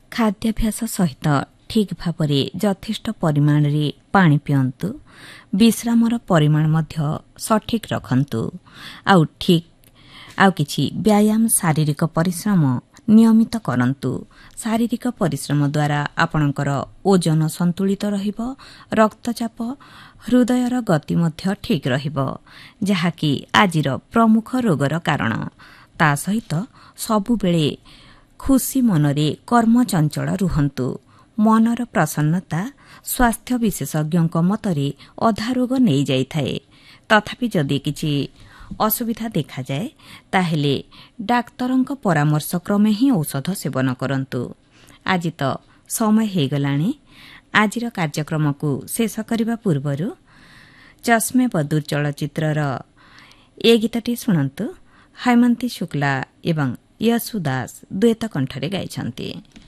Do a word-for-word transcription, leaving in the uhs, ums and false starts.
ଖାଦ୍ୟାଭ୍ୟାସ ସହିତ ଠିକ୍ ଭାବରେ ଯଥେଷ୍ଟ ପରିମାଣରେ ପାଣି ପିଅନ୍ତୁ। ବିଶ୍ରାମର ପରିମାଣ ମଧ୍ୟ ସଠିକ୍ ରଖନ୍ତୁ। ଆଉ ଠିକ୍ ଆଉ କିଛି ବ୍ୟାୟାମ ଶାରୀରିକ ପରିଶ୍ରମ ନିୟମିତ କରନ୍ତୁ। ଶାରୀରିକ ପରିଶ୍ରମ ଦ୍ୱାରା ଆପଣଙ୍କର ଓଜନ ସନ୍ତୁଳିତ ରହିବ, ରକ୍ତଚାପ, ହୃଦୟର ଗତି ମଧ୍ୟ ଠିକ୍ ରହିବ, ଯାହାକି ଆଜିର ପ୍ରମୁଖ ରୋଗର କାରଣ। ତା ସହିତ ସବୁବେଳେ ଖୁସି ମନରେ କର୍ମଚଞ୍ଚଳ ରୁହନ୍ତୁ। ମନର ପ୍ରସନ୍ନତା ସ୍ୱାସ୍ଥ୍ୟ ବିଶେଷଜ୍ଞଙ୍କ ମତରେ ଅଧା ରୋଗ ନେଇଯାଇଥାଏ। ତଥାପି ଯଦି କିଛି ଅସୁବିଧା ଦେଖାଯାଏ ତାହେଲେ ଡାକ୍ତରଙ୍କ ପରାମର୍ଶ କ୍ରମେ ହିଁ ଔଷଧ ସେବନ କରନ୍ତୁ। ଆଜି ତ ସମୟ ହୋଇଗଲାଣି। ଆଜିର କାର୍ଯ୍ୟକ୍ରମକୁ ଶେଷ କରିବା ପୂର୍ବରୁ ଚଷ୍ମେ ବଦୁର ଚଳଚ୍ଚିତ୍ରର ଏ ଗୀତଟି ଶୁଣନ୍ତୁ। ହେମନ୍ତୀ ଶୁକ୍ଲା ଏବଂ ୟଶୁ ଦାସ ଦ୍ୱୈତ କଣ୍ଠରେ ଗାଇଛନ୍ତି।